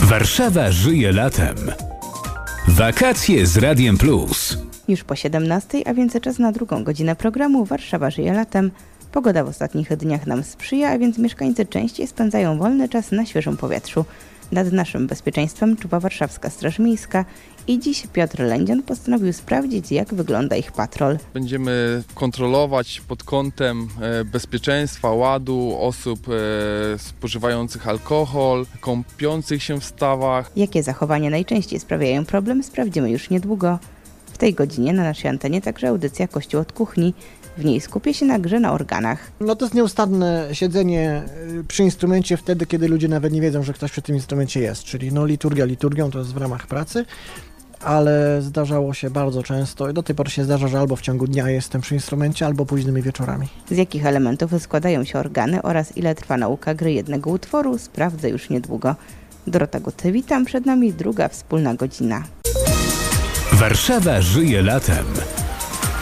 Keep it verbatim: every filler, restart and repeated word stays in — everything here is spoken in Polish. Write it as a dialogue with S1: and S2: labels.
S1: Warszawa żyje latem. Wakacje z Radiem Plus.
S2: Już po siedemnastej, a więc czas na drugą godzinę programu Warszawa żyje latem. Pogoda w ostatnich dniach nam sprzyja, a więc mieszkańcy częściej spędzają wolny czas na świeżym powietrzu. Nad naszym bezpieczeństwem czuwa Warszawska Straż Miejska i dziś Piotr Lędzian postanowił sprawdzić, jak wygląda ich patrol.
S3: Będziemy kontrolować pod kątem bezpieczeństwa, ładu osób spożywających alkohol, kąpiących się w stawach.
S2: Jakie zachowania najczęściej sprawiają problem, sprawdzimy już niedługo. W tej godzinie na naszej antenie także audycja Kościół od kuchni. W niej skupię się na grze na organach.
S4: No to jest nieustanne siedzenie przy instrumencie wtedy, kiedy ludzie nawet nie wiedzą, że ktoś przy tym instrumencie jest. Czyli no liturgia liturgią, to jest w ramach pracy, ale zdarzało się bardzo często i do tej pory się zdarza, że albo w ciągu dnia jestem przy instrumencie, albo późnymi wieczorami.
S2: Z jakich elementów składają się organy oraz ile trwa nauka gry jednego utworu, sprawdzę już niedługo. Dorota Guty, witam, przed nami druga wspólna godzina.
S1: Warszawa żyje latem.